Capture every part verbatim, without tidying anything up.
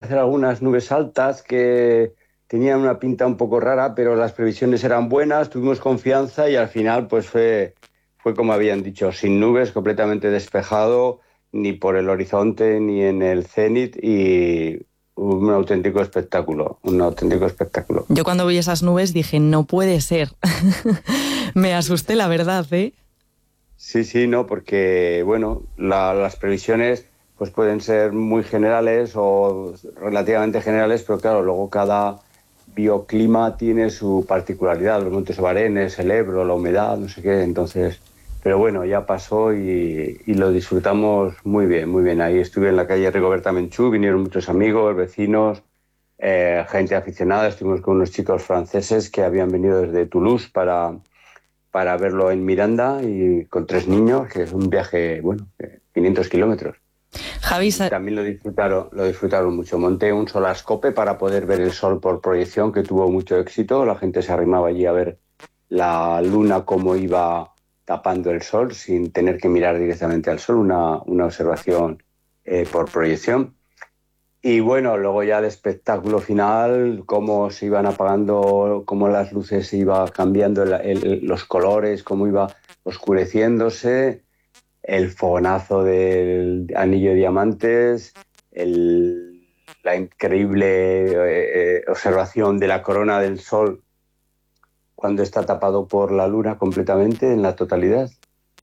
aparecer algunas nubes altas que tenían una pinta un poco rara, pero las previsiones eran buenas, tuvimos confianza y al final pues fue, fue como habían dicho, sin nubes, completamente despejado, ni por el horizonte ni en el cénit, y un auténtico espectáculo, un auténtico espectáculo. Yo cuando vi esas nubes dije, no puede ser. Me asusté, la verdad, ¿eh? Sí, sí, no, porque, bueno, la, las previsiones pues pueden ser muy generales o relativamente generales, pero claro, luego cada bioclima tiene su particularidad, los montes Obarenes, el Ebro, la humedad, no sé qué, entonces, pero bueno, ya pasó y, y lo disfrutamos muy bien, muy bien. Ahí estuve en la calle Rigoberta Menchú, vinieron muchos amigos, vecinos, eh, gente aficionada, estuvimos con unos chicos franceses que habían venido desde Toulouse para, para verlo en Miranda y con tres niños, que es un viaje, bueno, quinientos kilómetros. Javi, Y también lo disfrutaron, lo disfrutaron mucho. Monté un solarscope para poder ver el sol por proyección, que tuvo mucho éxito. La gente se arrimaba allí a ver la luna cómo iba tapando el sol sin tener que mirar directamente al sol, una, una observación eh, por proyección. Y bueno, luego ya el espectáculo final, cómo se iban apagando, cómo las luces se iba cambiando, el, el, los colores, cómo iba oscureciéndose, el fogonazo del anillo de diamantes, el, la increíble eh, observación de la corona del sol cuando está tapado por la luna completamente, en la totalidad.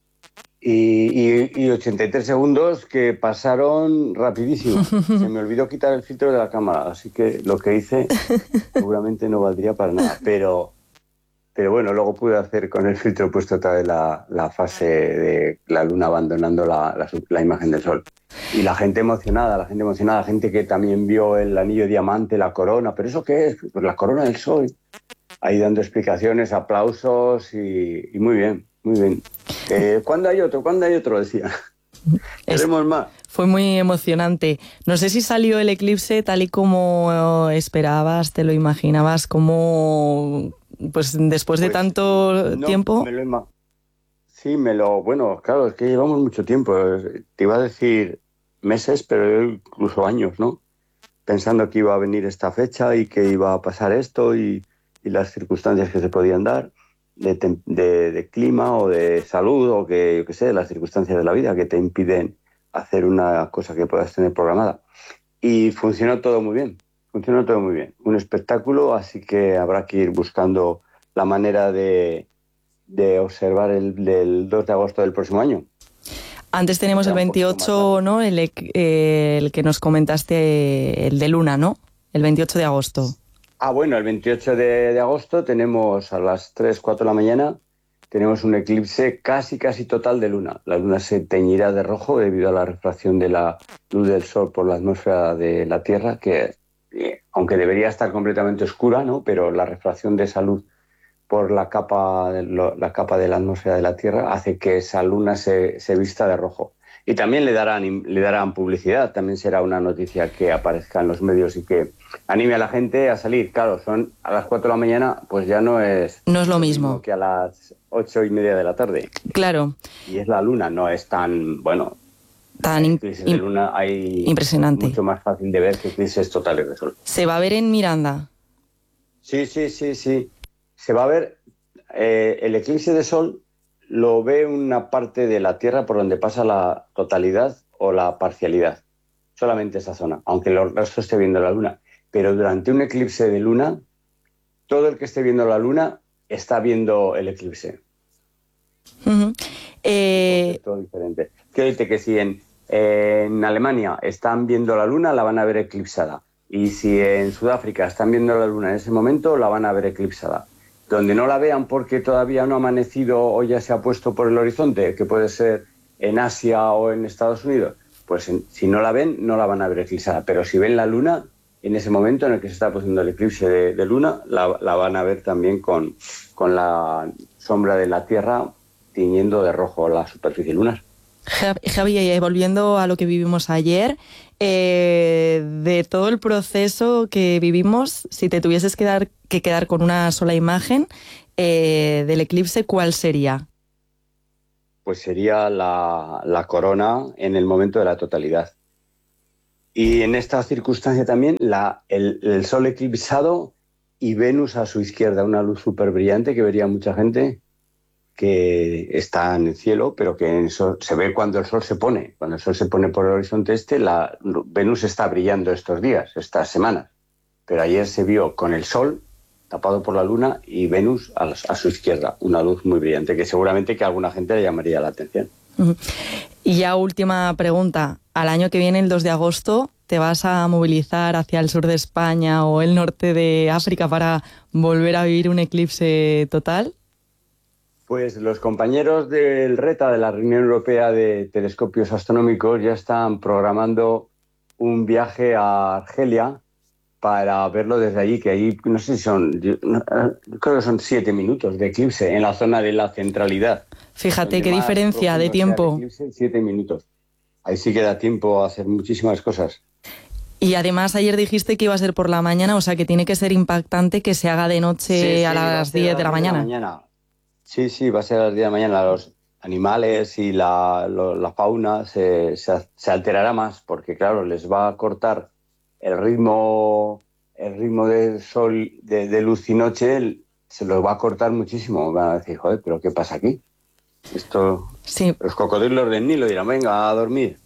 Y, y, y ochenta y tres segundos que pasaron rapidísimo. Se me olvidó quitar el filtro de la cámara, así que lo que hice seguramente no valdría para nada. Pero, pero bueno, luego pude hacer con el filtro puesto otra vez la, la fase de la luna abandonando la, la, la imagen del sol. Y la gente emocionada, la gente emocionada, gente que también vio el anillo de diamante, la corona. ¿Pero eso qué es? Pues la corona del sol. Ahí dando explicaciones, aplausos y, y muy bien, muy bien. Eh, ¿Cuándo hay otro? ¿Cuándo hay otro? Decía. Queremos más. Fue muy emocionante. No sé si salió el eclipse tal y como esperabas, te lo imaginabas, como pues después de Pues, tanto no, tiempo. Me lo ima- sí, me lo... Bueno, claro, es que llevamos mucho tiempo. Te iba a decir meses, pero incluso años, ¿no? Pensando que iba a venir esta fecha y que iba a pasar esto y, y las circunstancias que se podían dar de, tem- de, de clima o de salud o que, yo qué sé, las circunstancias de la vida que te impiden hacer una cosa que puedas tener programada. Y funcionó todo muy bien, funcionó todo muy bien. Un espectáculo, así que habrá que ir buscando la manera de, de observar el, el dos de agosto del próximo año. Antes tenemos el veintiocho, ¿no? El, eh, el que nos comentaste, el de Luna, ¿no? El veintiocho de agosto. Ah, bueno, el veintiocho de, de agosto tenemos a las tres, cuatro de la mañana, tenemos un eclipse casi, casi total de luna. La luna se teñirá de rojo debido a la refracción de la luz del sol por la atmósfera de la Tierra, que eh, aunque debería estar completamente oscura, ¿no? Pero la refracción de esa luz por la capa, de lo, la capa de la atmósfera de la Tierra hace que esa luna se, se vista de rojo. Y también le darán, le darán publicidad, también será una noticia que aparezca en los medios y que anime a la gente a salir. Claro, son a las cuatro de la mañana, pues ya no es, no es lo, lo mismo. mismo que a las ocho y media de la tarde. Claro. Y es la luna, no es tan, bueno, tan eclipses de luna hay impresionante. mucho más fácil de ver que eclipses totales de sol. ¿Se va a ver en Miranda? Sí, sí, sí, sí. Se va a ver eh, el eclipse de sol, lo ve una parte de la Tierra por donde pasa la totalidad o la parcialidad. Solamente esa zona, aunque el resto esté viendo la luna. Pero durante un eclipse de luna, todo el que esté viendo la luna está viendo el eclipse. Uh-huh. Eh... Es todo diferente. Quiero decirte que si en, eh, en Alemania están viendo la luna, la van a ver eclipsada. Y si en Sudáfrica están viendo la luna en ese momento, la van a ver eclipsada. Donde no la vean porque todavía no ha amanecido o ya se ha puesto por el horizonte, que puede ser en Asia o en Estados Unidos, pues en, si no la ven, no la van a ver eclipsada. Pero si ven la luna, en ese momento en el que se está produciendo el eclipse de, de luna, la, la van a ver también con, con la sombra de la Tierra tiñendo de rojo la superficie lunar. Javi, volviendo a lo que vivimos ayer, eh, de todo el proceso que vivimos, si te tuvieses que, dar, que quedar con una sola imagen eh, del eclipse, ¿cuál sería? Pues sería la, la corona en el momento de la totalidad. Y en esta circunstancia también la, el, el Sol eclipsado y Venus a su izquierda, una luz súper brillante que vería mucha gente que está en el cielo, pero que eso se ve cuando el Sol se pone. Cuando el Sol se pone por el horizonte este, la, Venus está brillando estos días, estas semanas. Pero ayer se vio con el Sol tapado por la Luna y Venus a, a su izquierda, una luz muy brillante que seguramente que a alguna gente le llamaría la atención. Uh-huh. Y ya última pregunta. Al año que viene, el dos de agosto, ¿te vas a movilizar hacia el sur de España o el norte de África para volver a vivir un eclipse total? Pues los compañeros del RETA, de la Reunión Europea de Telescopios Astronómicos, ya están programando un viaje a Argelia para verlo desde allí, que ahí no sé si son, yo, no, creo que son siete minutos de eclipse en la zona de la centralidad. Fíjate qué diferencia de tiempo. Eclipse, siete minutos. Ahí sí que da tiempo a hacer muchísimas cosas. Y además ayer dijiste que iba a ser por la mañana, o sea que tiene que ser impactante que se haga de noche sí, sí, a las diez de la mañana. mañana. Sí, sí, va a ser a las diez de la mañana. Los animales y la, lo, la fauna se, se, se alterará más porque, claro, les va a cortar el ritmo, el ritmo del sol, de, de luz y noche, se los va a cortar muchísimo. Van a decir, joder, ¿pero qué pasa aquí? Esto, sí. Los cocodrilos del Nilo dirán, venga, a dormir.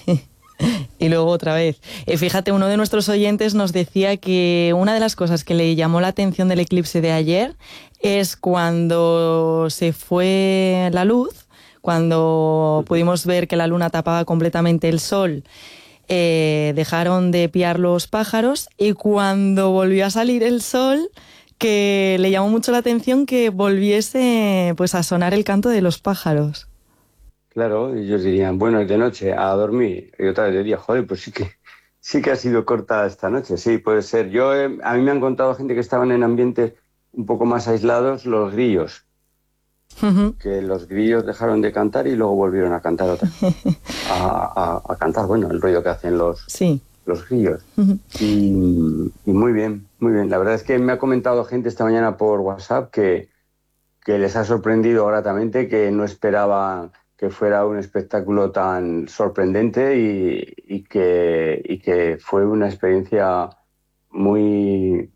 Y luego otra vez. Eh, fíjate, uno de nuestros oyentes nos decía que una de las cosas que le llamó la atención del eclipse de ayer es cuando se fue la luz, cuando pudimos ver que la luna tapaba completamente el sol, eh, dejaron de piar los pájaros, y cuando volvió a salir el sol, que le llamó mucho la atención que volviese pues a sonar el canto de los pájaros. Claro, ellos dirían, bueno, es de noche, a dormir. Y otra vez diría, joder, pues sí que sí que ha sido corta esta noche. Sí, puede ser. Yo eh, a mí me han contado gente que estaban en ambientes un poco más aislados, los grillos. Uh-huh. Que los grillos dejaron de cantar y luego volvieron a cantar otra vez. a, a, a cantar, bueno, el ruido que hacen los, sí. los grillos. Uh-huh. Y, y muy bien, muy bien. La verdad es que me ha comentado gente esta mañana por WhatsApp que, que les ha sorprendido gratamente, que no esperaban que fuera un espectáculo tan sorprendente y, y, que, y que fue una experiencia muy...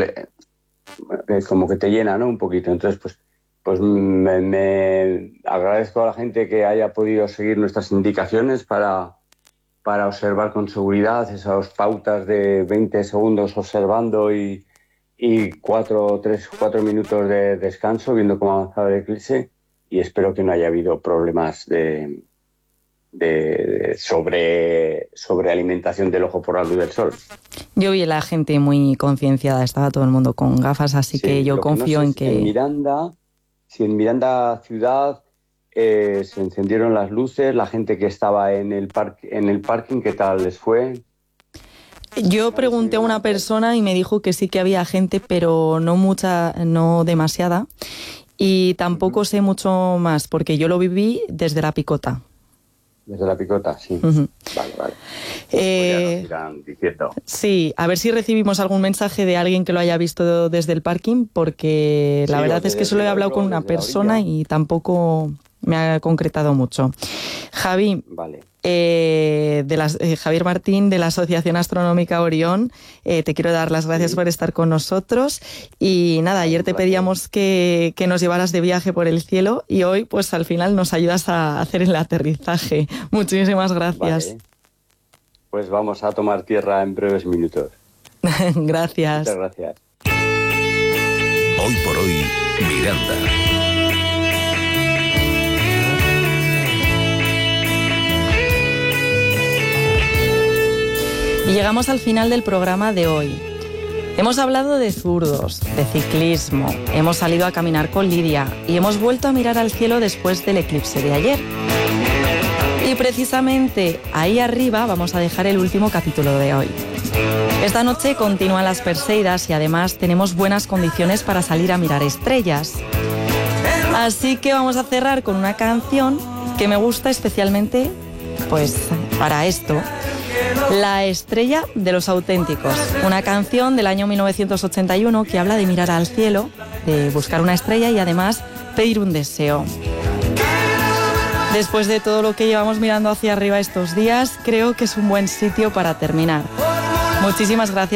como que te llena, ¿no? Un poquito. Entonces, pues, pues me, me agradezco a la gente que haya podido seguir nuestras indicaciones para, para observar con seguridad esas pautas de veinte segundos observando y, y cuatro, tres, cuatro minutos de descanso viendo cómo avanzaba el eclipse. Y espero que no haya habido problemas de, de, de sobre, sobre alimentación del ojo por la luz del sol. Yo vi a la gente muy concienciada, estaba todo el mundo con gafas, así sí, que yo confío que no sé en que... En Miranda, si en Miranda ciudad eh, se encendieron las luces, la gente que estaba en el, par- en el parking, ¿qué tal les fue? Yo pregunté a una persona y me dijo que sí que había gente, pero no mucha, no demasiada. Y tampoco sé mucho más, porque yo lo viví desde la picota. Desde la picota, sí. Uh-huh. Vale, vale. Eh, pues ya nos irán diciendo. Sí, a ver si recibimos algún mensaje de alguien que lo haya visto desde el parking, porque sí, la verdad es que solo he hablado con una persona y tampoco me ha concretado mucho. Javi, vale. eh, de las, eh, Javier Martín, de la Asociación Astronómica Orión, eh, te quiero dar las gracias sí. por estar con nosotros. Y nada, ayer te pedíamos que, que nos llevaras de viaje por el cielo y hoy pues al final nos ayudas a hacer el aterrizaje. Muchísimas gracias. Vale. Pues vamos a tomar tierra en breves minutos. Gracias. Muchas gracias. Hoy por hoy, Miranda. Y llegamos al final del programa de hoy. Hemos hablado de zurdos, de ciclismo, hemos salido a caminar con Lidia y hemos vuelto a mirar al cielo después del eclipse de ayer. Y precisamente ahí arriba vamos a dejar el último capítulo de hoy. Esta noche continúan las Perseidas y además tenemos buenas condiciones para salir a mirar estrellas. Así que vamos a cerrar con una canción que me gusta especialmente pues para esto. La estrella de los auténticos, una canción del año mil novecientos ochenta y uno que habla de mirar al cielo, de buscar una estrella y además pedir un deseo. Después de todo lo que llevamos mirando hacia arriba estos días, creo que es un buen sitio para terminar. Muchísimas gracias.